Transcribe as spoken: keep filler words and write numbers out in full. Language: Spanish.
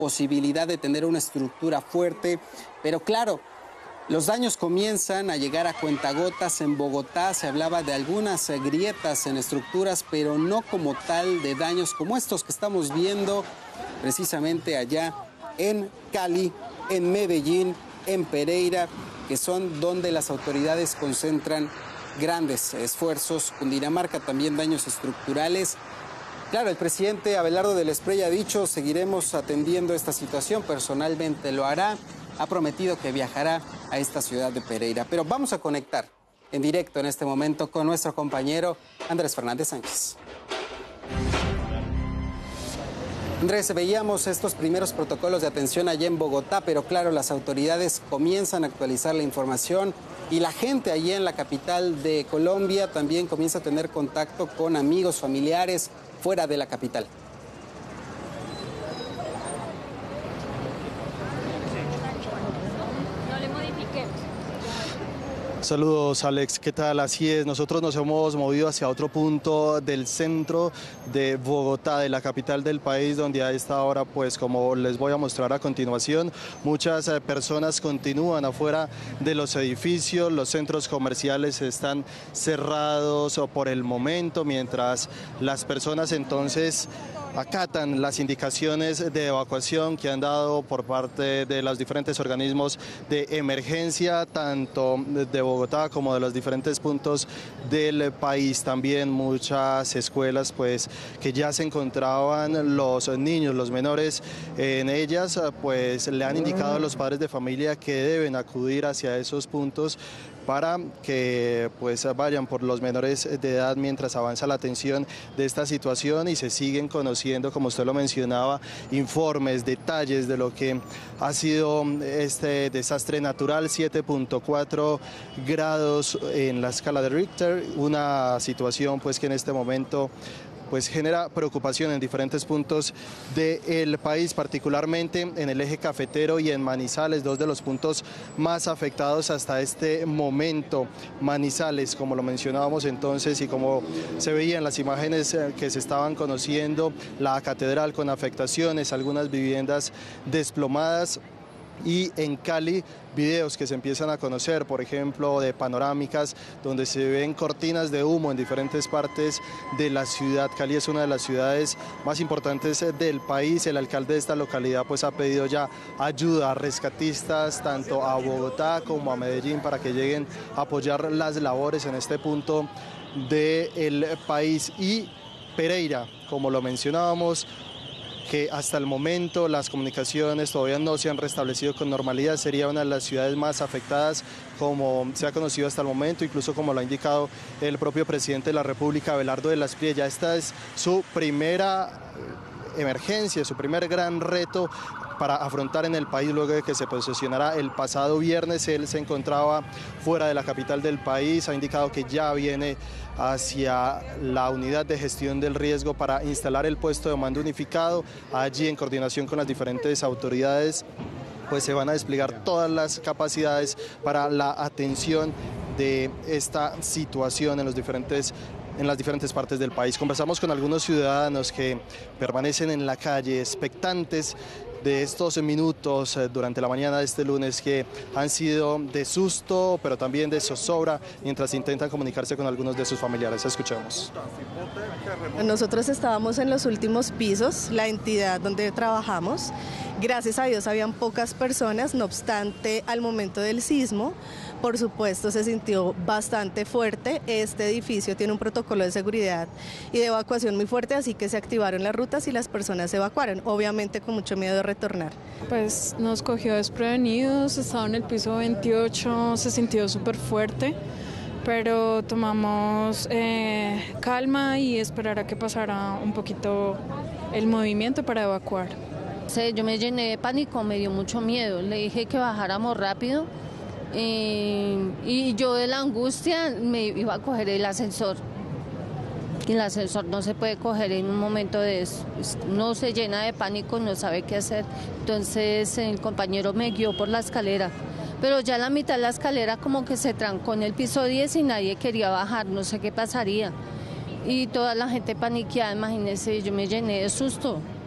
posibilidad de tener una estructura fuerte, pero claro, los daños comienzan a llegar a cuentagotas. En Bogotá se hablaba de algunas grietas en estructuras, pero no como tal de daños como estos que estamos viendo precisamente allá en Cali, en Medellín, en Pereira, que son donde las autoridades concentran grandes esfuerzos. Cundinamarca también daños estructurales. Claro, el presidente Abelardo del Espriella ha dicho, seguiremos atendiendo esta situación, personalmente lo hará. Ha prometido que viajará a esta ciudad de Pereira. Pero vamos a conectar en directo en este momento con nuestro compañero Andrés Fernández Sánchez. Andrés, veíamos estos primeros protocolos de atención allá en Bogotá, pero claro, las autoridades comienzan a actualizar la información y la gente allí en la capital de Colombia también comienza a tener contacto con amigos, familiares fuera de la capital. Saludos, Alex, ¿qué tal? Así es, nosotros nos hemos movido hacia otro punto del centro de Bogotá, de la capital del país, donde a esta hora, pues como les voy a mostrar a continuación, muchas eh, personas continúan afuera de los edificios, los centros comerciales están cerrados por el momento, mientras las personas entonces acatan las indicaciones de evacuación que han dado por parte de los diferentes organismos de emergencia, tanto de Bogotá como de los diferentes puntos del país. También muchas escuelas pues que ya se encontraban los niños, los menores en ellas, pues le han indicado a los padres de familia que deben acudir hacia esos puntos para que pues vayan por los menores de edad mientras avanza la atención de esta situación y se siguen conociendo, como usted lo mencionaba, informes, detalles de lo que ha sido este desastre natural. Siete punto cuatro grados en la escala de Richter, una situación pues que en este momento pues genera preocupación en diferentes puntos del país, particularmente en el eje cafetero y en Manizales, dos de los puntos más afectados hasta este momento. Manizales, como lo mencionábamos entonces y como se veía en las imágenes que se estaban conociendo, la catedral con afectaciones, algunas viviendas desplomadas. Y en Cali, videos que se empiezan a conocer, por ejemplo, de panorámicas donde se ven cortinas de humo en diferentes partes de la ciudad. Cali es una de las ciudades más importantes del país. El alcalde de esta localidad pues ha pedido ya ayuda a rescatistas tanto a Bogotá como a Medellín para que lleguen a apoyar las labores en este punto del país. Y Pereira, como lo mencionábamos, que hasta el momento las comunicaciones todavía no se han restablecido con normalidad, sería una de las ciudades más afectadas como se ha conocido hasta el momento, incluso como lo ha indicado el propio presidente de la República, Abelardo del Espriella. Esta es su primera emergencia, su primer gran reto para afrontar en el país luego de que se posesionara el pasado viernes. Él se encontraba fuera de la capital del país, ha indicado que ya viene hacia la unidad de gestión del riesgo para instalar el puesto de mando unificado. Allí, en coordinación con las diferentes autoridades, pues se van a desplegar todas las capacidades para la atención de esta situación en los diferentes en las diferentes partes del país. Conversamos con algunos ciudadanos que permanecen en la calle expectantes de estos minutos durante la mañana de este lunes que han sido de susto, pero también de zozobra, mientras intentan comunicarse con algunos de sus familiares. Escuchemos. Nosotros estábamos en los últimos pisos, la entidad donde trabajamos. Gracias a Dios habían pocas personas, no obstante, al momento del sismo, por supuesto, se sintió bastante fuerte. Este edificio tiene un protocolo de seguridad y de evacuación muy fuerte, así que se activaron las rutas y las personas se evacuaron, obviamente con mucho miedo de retornar. Pues nos cogió desprevenidos, estaba en el piso veintiocho, se sintió súper fuerte, pero tomamos eh, calma y esperar a que pasara un poquito el movimiento para evacuar. Sí, yo me llené de pánico, me dio mucho miedo, le dije que bajáramos rápido. Eh, y yo de la angustia me iba a coger el ascensor y el ascensor no se puede coger en un momento de eso, no se llena de pánico, no sabe qué hacer. Entonces el compañero me guió por la escalera, pero ya a la mitad de la escalera como que se trancó en el piso diez y nadie quería bajar, no sé qué pasaría y toda la gente paniqueada, imagínense, yo me llené de susto.